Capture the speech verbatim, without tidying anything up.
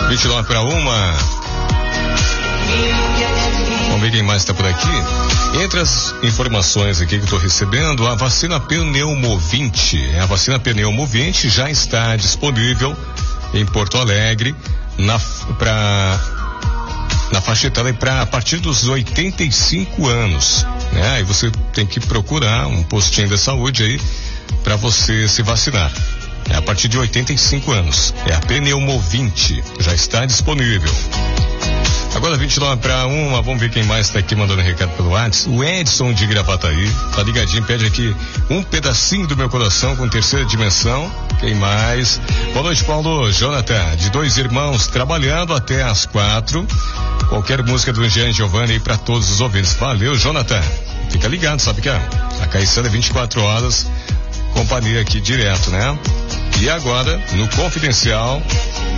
vinte e nove para uma. Vamos ver quem mais está por aqui. Entre as informações aqui que eu estou recebendo, a vacina Pneumovinte, a vacina Pneumovinte já está disponível em Porto Alegre na para na faixa etária para a partir dos oitenta e cinco anos, né? Aí você tem que procurar um postinho de saúde aí para você se vacinar. É a partir de oitenta e cinco anos. É a Pneumovinte, já está disponível. Agora vinte e nove para uma, vamos ver quem mais está aqui mandando recado pelo WhatsApp. O Edson de Gravataí, tá ligadinho, pede aqui um pedacinho do meu coração com terceira dimensão. Quem mais? Boa noite, Paulo. Jonathan, de Dois Irmãos, trabalhando até às quatro. Qualquer música do Jean Giovanni aí para todos os ouvintes. Valeu, Jonathan. Fica ligado, sabe que a, a Caissara é vinte e quatro horas, companhia aqui direto, né? E agora, no Confidencial,